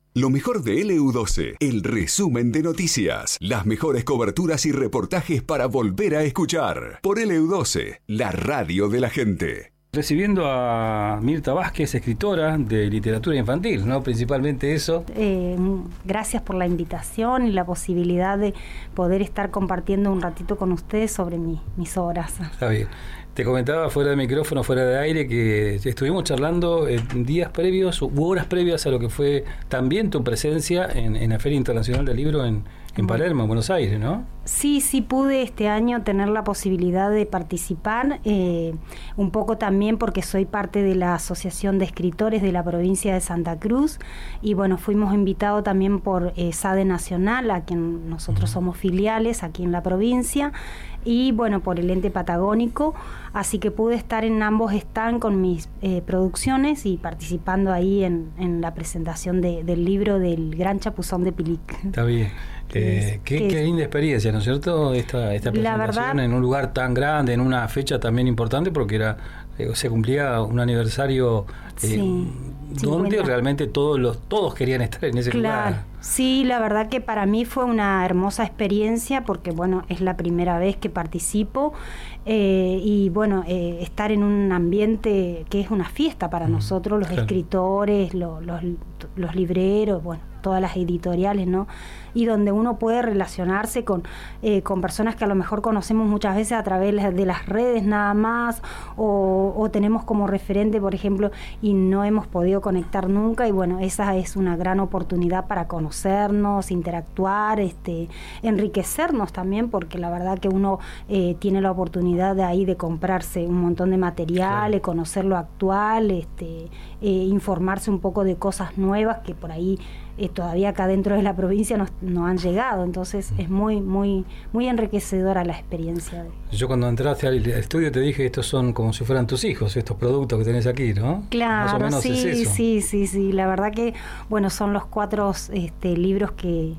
Lo mejor de LU12, el resumen de noticias, las mejores coberturas y reportajes para volver a escuchar. Por LU12, la radio de la gente. Recibiendo a Mirta Vázquez, escritora de literatura infantil, ¿no? Principalmente eso. Gracias por la invitación y la posibilidad de poder estar compartiendo un ratito con ustedes sobre mis obras. Está bien. Te comentaba fuera de micrófono, fuera de aire, que estuvimos charlando días previos u horas previas a lo que fue también tu presencia en la Feria Internacional del Libro en Palermo, en Buenos Aires, ¿no? Sí, pude este año tener la posibilidad de participar, un poco también porque soy parte de la Asociación de Escritores de la provincia de Santa Cruz, y bueno, fuimos invitados también por SADE Nacional, a quien nosotros somos filiales aquí en la provincia, y bueno, por el ente patagónico, así que pude estar en ambos stands con mis producciones y participando ahí en la presentación del libro del Gran Chapuzón de Pilic. Está bien. Qué linda experiencia, ¿no es cierto? Esta presentación verdad, en un lugar tan grande, en una fecha también importante, porque se cumplía un aniversario donde realmente todos querían estar en ese lugar. Sí, la verdad que para mí fue una hermosa experiencia, porque bueno, es la primera vez que participo, y bueno, estar en un ambiente que es una fiesta para nosotros, los escritores, los libreros, bueno, todas las editoriales, ¿no? Y donde uno puede relacionarse con personas que a lo mejor conocemos muchas veces a través de las redes nada más, o tenemos como referente, por ejemplo, y no hemos podido conectar nunca, y bueno, esa es una gran oportunidad para conocernos, interactuar, enriquecernos también, porque la verdad que uno tiene la oportunidad de ahí de comprarse un montón de materiales, conocer lo actual, informarse un poco de cosas nuevas que por ahí todavía acá dentro de la provincia no han llegado, entonces es muy muy muy enriquecedora la experiencia. Yo cuando entraste al estudio te dije, estos son como si fueran tus hijos, estos productos que tenés aquí, ¿no? Claro, más o menos sí, es eso. Sí, la verdad que bueno, son los 4 libros que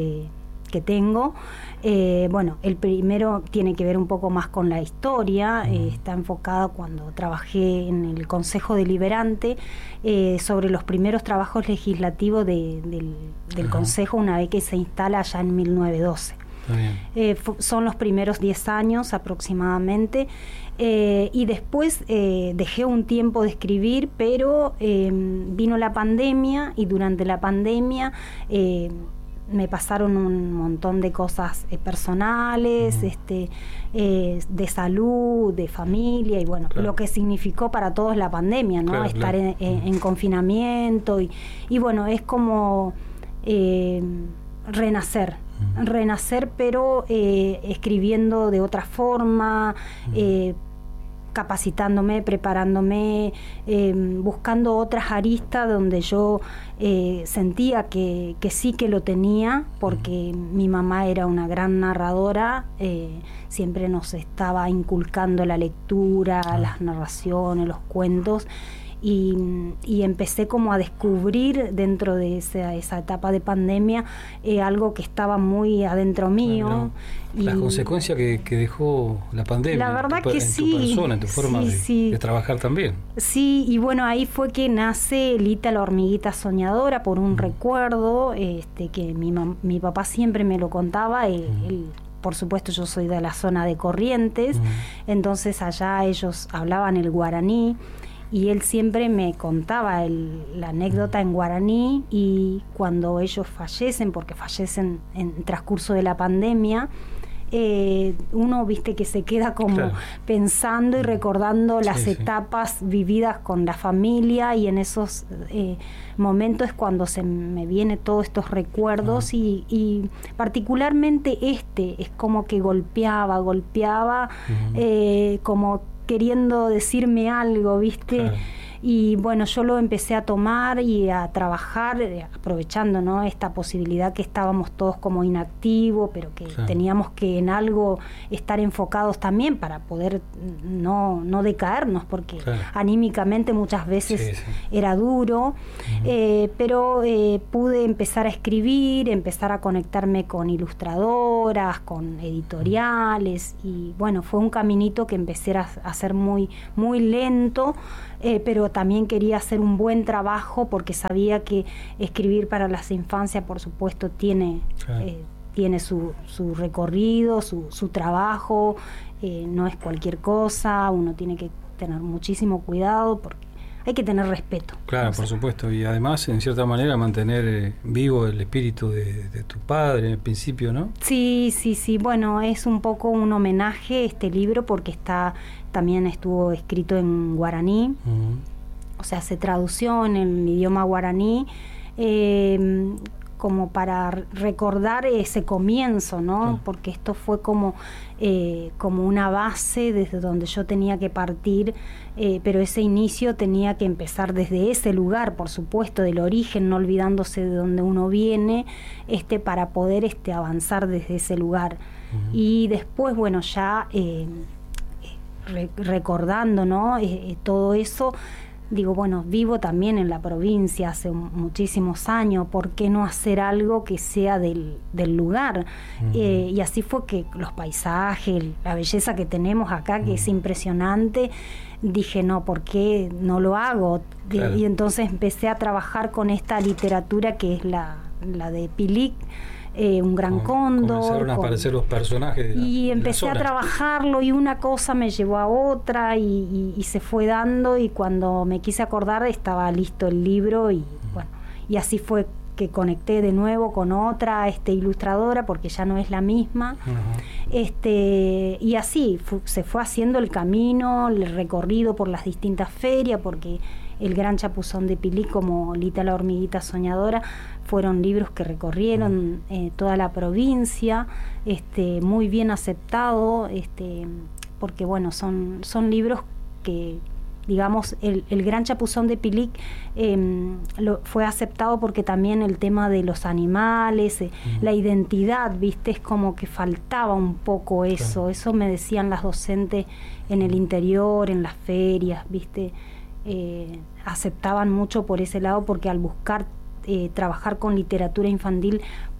tengo. Bueno, el primero tiene que ver un poco más con la historia, está enfocado cuando trabajé en el Consejo Deliberante, sobre los primeros trabajos legislativos del Consejo una vez que se instala allá en 1912. Son los primeros 10 años aproximadamente, y después dejé un tiempo de escribir, pero vino la pandemia, y durante la pandemia me pasaron un montón de cosas personales, de salud, de familia, y bueno, lo que significó para todos la pandemia, ¿no? Estar en confinamiento, y bueno, es como renacer, pero escribiendo de otra forma, capacitándome, preparándome, buscando otras aristas donde yo sentía que sí que lo tenía, porque mi mamá era una gran narradora, siempre nos estaba inculcando la lectura, las narraciones, los cuentos, y empecé como a descubrir dentro de esa etapa de pandemia algo que estaba muy adentro mío. Las consecuencias que dejó la pandemia, la verdad tu persona, en tu forma de trabajar también. Sí, y bueno, ahí fue que nace Lita la hormiguita soñadora, por un recuerdo que mi papá siempre me lo contaba. Él, por supuesto, yo soy de la zona de Corrientes, entonces allá ellos hablaban el guaraní, y él siempre me contaba la anécdota en guaraní, y cuando ellos fallecen, porque fallecen en transcurso de la pandemia, uno, viste, que se queda como pensando y recordando las etapas vividas con la familia, y en esos momentos es cuando se me vienen todos estos recuerdos, y particularmente es como que golpeaba, como queriendo decirme algo, ¿viste? Y bueno, yo lo empecé a tomar y a trabajar, aprovechando, ¿no?, esta posibilidad que estábamos todos como inactivos, pero que teníamos que en algo estar enfocados también para poder no decaernos, porque anímicamente muchas veces era duro. pero pude empezar a escribir, empezar a conectarme con ilustradoras, con editoriales, y bueno, fue un caminito que empecé a hacer muy, muy lento, pero también quería hacer un buen trabajo porque sabía que escribir para las infancias, por supuesto, tiene su recorrido, su trabajo, no es cualquier cosa, uno tiene que tener muchísimo cuidado porque hay que tener respeto. Claro, por supuesto, y además, en cierta manera, mantener vivo el espíritu de tu padre en el principio, ¿no? Sí, bueno, es un poco un homenaje este libro porque también estuvo escrito en guaraní, o sea, se tradució en el idioma guaraní, como para recordar ese comienzo, ¿no? Porque esto fue como una base desde donde yo tenía que partir, pero ese inicio tenía que empezar desde ese lugar, por supuesto, del origen, no olvidándose de donde uno viene, para poder avanzar desde ese lugar. Y después, bueno, ya recordando, ¿no? Todo eso. Digo, bueno, vivo también en la provincia hace muchísimos años, ¿por qué no hacer algo que sea del lugar? Y así fue que los paisajes, la belleza que tenemos acá, que es impresionante, dije, no, ¿por qué no lo hago? Claro. Y entonces empecé a trabajar con esta literatura que es la de Pilic, un gran cóndor. Comenzaron a aparecer los personajes y empecé a trabajarlo y una cosa me llevó a otra y se fue dando, y cuando me quise acordar estaba listo el libro y bueno, y así fue que conecté de nuevo con otra ilustradora porque ya no es la misma. Y así se fue haciendo el camino, el recorrido por las distintas ferias, porque El Gran Chapuzón de Pilic como Lita la hormiguita soñadora fueron libros que recorrieron toda la provincia, muy bien aceptado, porque bueno, son libros que, digamos, el Gran Chapuzón de Pilic fue aceptado porque también el tema de los animales, la identidad, viste, es como que faltaba un poco eso. Claro. Eso me decían las docentes en el interior, en las ferias, viste, aceptaban mucho por ese lado, porque al buscar trabajar con literatura infantil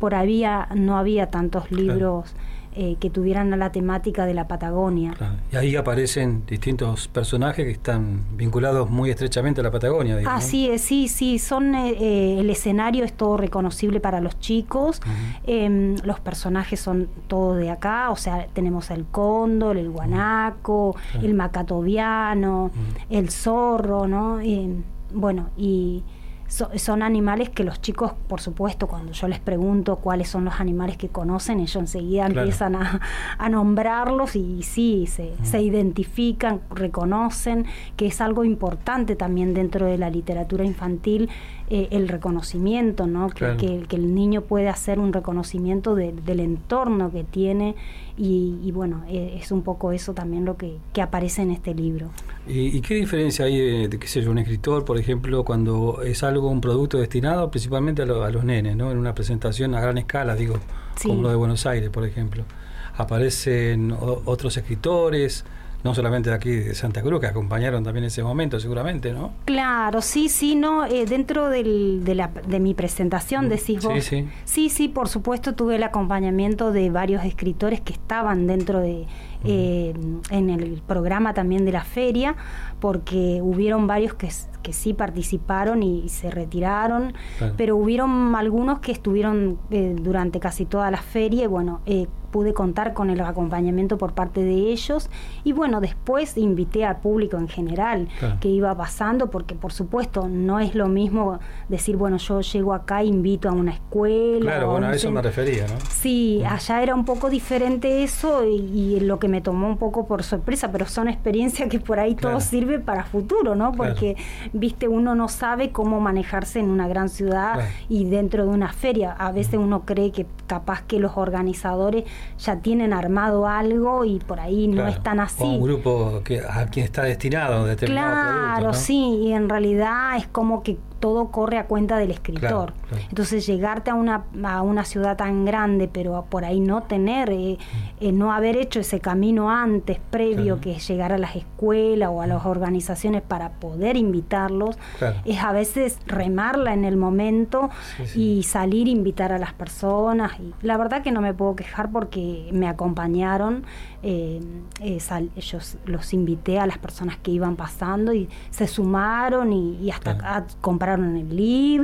no había tantos libros. Claro. Que tuvieran la temática de la Patagonia. Claro. Y ahí aparecen distintos personajes que están vinculados muy estrechamente a la Patagonia, digamos, ¿no? Así es, sí, son el escenario es todo reconocible para los chicos, los personajes son todos de acá, o sea, tenemos el cóndor, el guanaco, el macatoviano, el zorro, ¿no? Bueno, y son animales que los chicos, por supuesto, cuando yo les pregunto cuáles son los animales que conocen, ellos enseguida empiezan a nombrarlos y sí, se identifican, reconocen, que es algo importante también dentro de la literatura infantil, el reconocimiento, ¿no? Que el niño puede hacer un reconocimiento del entorno que tiene y bueno, es un poco eso también lo que aparece en este libro. ¿Y qué diferencia hay de, qué sé yo, un escritor, por ejemplo, cuando es un producto destinado principalmente a los nenes, ¿no? En una presentación a gran escala, digo, como lo de Buenos Aires, por ejemplo? Aparecen otros escritores, no solamente de aquí de Santa Cruz, que acompañaron también en ese momento, seguramente, ¿no? Claro, sí, no, dentro de mi presentación, decís vos. Sí, por supuesto, tuve el acompañamiento de varios escritores que estaban dentro de en el programa también de la feria, porque hubieron varios que sí participaron y se retiraron, pero hubieron algunos que estuvieron durante casi toda la feria y bueno, pude contar con el acompañamiento por parte de ellos y bueno, después invité al público en general que iba pasando, porque por supuesto no es lo mismo decir, bueno, yo llego acá e invito a una escuela. Claro, bueno, a eso me refería, ¿no? Sí, allá era un poco diferente eso y lo que me tomó un poco por sorpresa, pero son experiencias que por ahí todo sirve para futuro, ¿no? Porque, viste, uno no sabe cómo manejarse en una gran ciudad y dentro de una feria. A veces uno cree que capaz que los organizadores ya tienen armado algo y por ahí no es tan así. O un grupo a quien está destinado a determinado producto, ¿no? Sí, y en realidad es como que todo corre a cuenta del escritor. Claro. Entonces llegarte a una ciudad tan grande, pero por ahí no tener, no haber hecho ese camino antes, previo, que es llegar a las escuelas o a las organizaciones para poder invitarlos, es a veces remarla en el momento y salir a invitar a las personas. Y la verdad que no me puedo quejar porque me acompañaron, ellos los invité a las personas que iban pasando y se sumaron y hasta compraron el libro.